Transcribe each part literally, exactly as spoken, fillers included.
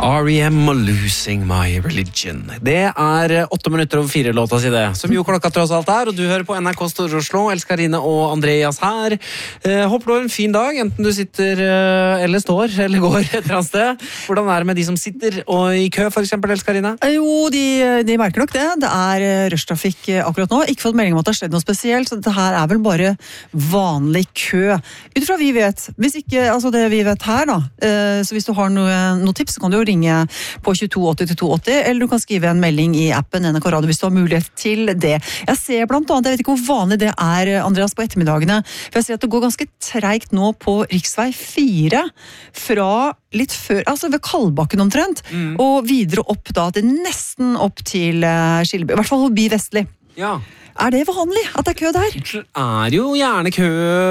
R E M og Losing My Religion. Det er åtte minutter over fire låta si det, som jo klokka tross alt er, og du hører på N R K Stor-Oslo, Elskarine og Andreas her. Eh, håper du har en fin dag, enten du sitter eh, eller står, eller går et eller annet sted. Hvordan er det med de som sitter og i kø, for eksempel, Elskarine? Jo, de, de merker nok det. Det er rushtrafikk akkurat nå. Ikke fått melding om at det har skjedd noe spesielt, så dette her er vel bare vanlig kø. Utifra vi vet, hvis ikke, altså det vi vet her da, eh, så hvis du har noe, noe tips, så kan du jo ringe på tjueto åtti til to åtti, eller du kan skrive en melding i appen N R K Radio hvis du har mulighet til det. Jeg ser blant annet, jeg vet ikke hvor vanlig det er, Andreas, på ettermiddagene, for jeg ser at det går ganske treigt nå på riksvei fire, fra litt før, altså ved Kalbakken omtrent, mm. og videre opp da, til nesten opp til uh, Skilleby, i hvert fall forbi Vestli. Ja. Er det vanlig at det er kø der? Det er jo gjerne kø,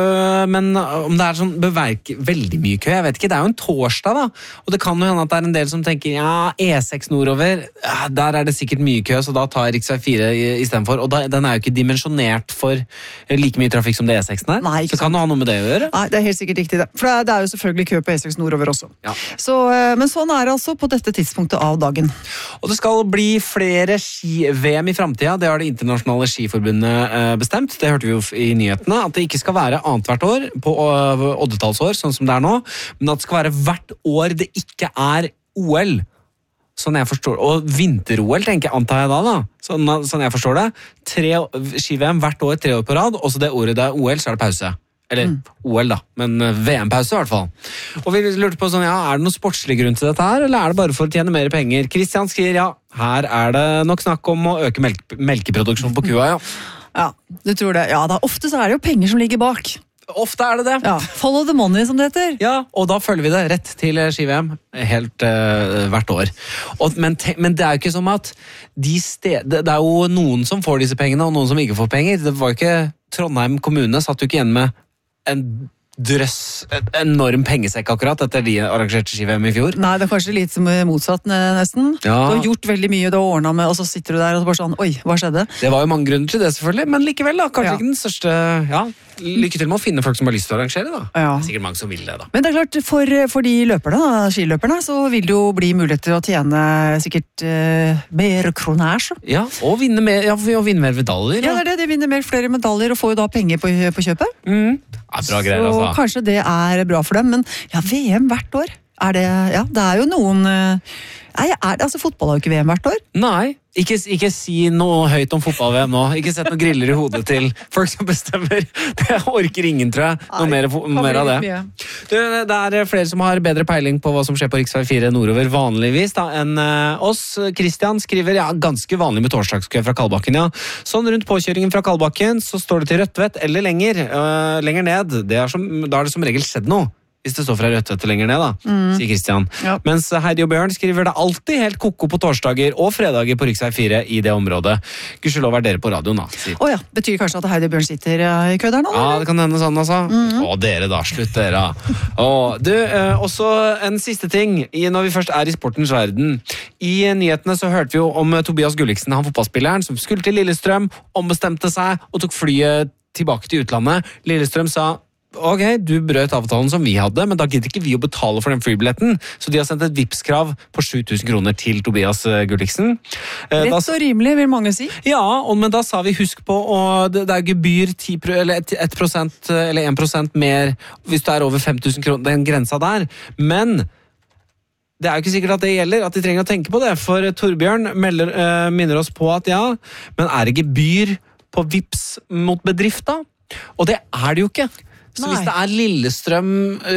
men om det er sånn beverk veldig mye kø, jeg vet ikke, det er jo en torsdag da, og det kan jo hende at det er en del som tenker, ja, E seks nordover, ja, der er det sikkert mye kø, så da tar riksvei fire i, i stedet for, og da, den er jo ikke dimensjonert for like mye trafikk som det E seksen er, Nei, så kan det ha noe med det å gjøre? Nei, det er helt sikkert riktig det, for det er jo selvfølgelig kø på E seks nordover også. Ja. Så, men sånn er det altså på dette tidspunktet av dagen. Og det skal bli flere ski-V M i fremtiden, det har det internasjonale skiforbundet bestemt, det hørte vi jo i nyhetene, at det ikke skal være annet hvert år på oddetallsår, sånn som det er nå, men at det skal være hvert år det ikke er O L. Sånn jeg forstår, og vinter-O L tenker jeg, antar jeg da da, sånn, sånn jeg forstår det, tre ski-V M hvert år, tre år på rad, og så det året det er O L, så er det pause. Eller mm. O L da, men V M-pause i hvert fall. Og vi lurte på sånn, ja, er det noen sportslig grunn til dette her, eller er det bare for å tjene mer penger? Kristian skriver, ja, her er det nok snakk om å øke melk melkeproduksjon på kua, ja. Ja, du tror det. Ja, da ofte så er det jo penger som ligger bak. Ofte er det det. Ja, follow the money, som det heter. Ja, og da følger vi det rett til ski-V M helt uh, hvert år. Og, men, te, men det er jo ikke som at de sted, det, det er jo noen som får disse pengene, og noen som ikke får penger. Det var jo ikke, Trondheim kommune satt jo ikke igjen med en drøss, en enorm pengesekk akkurat etter de arrangerte ski-V M i fjor. Nei, det er kanskje litt som motsatt nesten. Ja. Du har gjort veldig mye, du har ordnet med, og så sitter du der og bare sånn, oi, hva skjedde? Det var jo mange grunner til det selvfølgelig, men likevel da, kanskje ja. ikke den største, ja, lykke til med å finne folk som har lyst til å arrangere da. Ja. Det er sikkert mange som vil det da. Men det er klart, for, for de løperne, da, skiløperne, så vil det jo bli mulighet til å tjene sikkert uh, mer kronasj. Ja, og vinne mer, ja, og vinne mer medaljer. Ja, det er det, de vinner mer flere medaljer og får jo da penger på, på kjøpet. Mm. Ja, bra greier, altså. Så kanskje det er bra for dem, men ja, V M hvert år, er det, ja, det er jo noen, nei, er det, altså fotball har jo ikke V M hvert år? Nei, ikke, ikke si noe høyt om fotball-V M nå, ikke sett noen griller i hodet til folk som bestemmer, det orker ingen, tror jeg, noe mer, mer av det. Du, det er flere som har bedre peiling på hva som skjer på riksvei fire nordover vanligvis da, enn uh, oss. Kristian skriver, ja, ganske vanlig med torsdagskø fra Kalbakken, ja. Sånn rundt påkjøringen fra Kalbakken, så står det til Rødtvet eller lenger, uh, lenger ned, det er som, da er det som regel skjedd noe. Hvis det står fra Rødtvet lenger ned da, mm. sier Kristian. Ja. Mens Heidi og Bjørn skriver det alltid helt koko på torsdager og fredager på riksvei fire i det området. Gudskjelov er dere på radioen da. Å oh ja, betyr kanskje at Heidi og Bjørn sitter i kø der nå? Ja, det kan hende sånn altså. Mm. Å, dere da, slutt dere. Å, du, eh, også en siste ting, i, når vi først er i sportens verden. I nyhetene så hørte vi jo om Tobias Gulliksen, han fotballspilleren, som skulle til Lillestrøm, ombestemte seg og tok flyet tilbake til utlandet. Lillestrøm sa, ok, du brøt avtalen som vi hadde, men da gidder ikke vi å betale for den flybilletten, så de har sendt et Vipps-krav på sju tusen kroner til Tobias Gulliksen. Rett og rimelig, vil mange si. Ja, og, men da sa vi husk på, og det, det er gebyr ti, eller ett prosent eller én prosent mer hvis du er over fem tusen kroner, den grensa der, men det er jo ikke sikkert at det gjelder, at de trenger å tenke på det, for Torbjørn melder, uh, minner oss på at ja, men er det gebyr på Vipps mot bedrift da? Og det er det jo ikke. Så Nei. Hvis det er Lillestrøm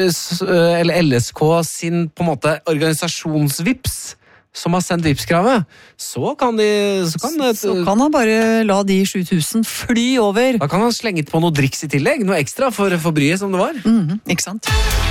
eller L S K sin på en måte organisasjonsvips som har sendt Vipps-kravet, så kan de så kan, det, så kan han bare la de sju tusen fly over. Da kan han slenge på noe driks i tillegg, noe ekstra for, for bryet som det var. Mm, ikke sant?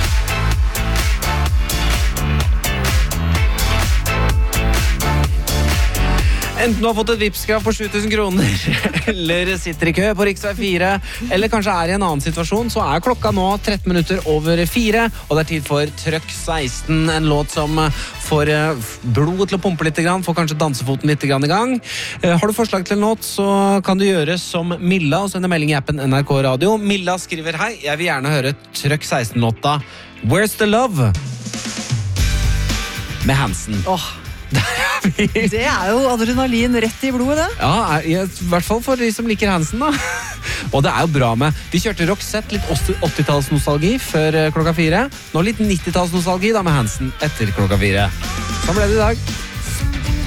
Enten du har fått et Vipps-krav på sju tusen kroner, eller sitter i kø på riksvei fire, eller kanskje er i en annen situasjon, så er klokka nå tretten minutter over fire, og det er tid for Trøkk seksten, en låt som får blodet til å pumpe litt, får kanskje dansefoten litt i gang. Har du forslag til en låt, så kan du gjøre som Milla, og sende melding i appen N R K Radio. Milla skriver, hei, jeg vil gjerne høre Trøkk seksten-låta Where's the Love? med Hansen. Åh, det er jo adrenalin rett i blodet, det. Ja, i hvert fall for de som liker Hansen, da. Og det er jo bra med. Vi kjørte Roxette, litt åttitalls-nostalgi før klokka fire. Nå litt nittitalls-nostalgi da med Hansen etter klokka fire. Sånn ble det i dag.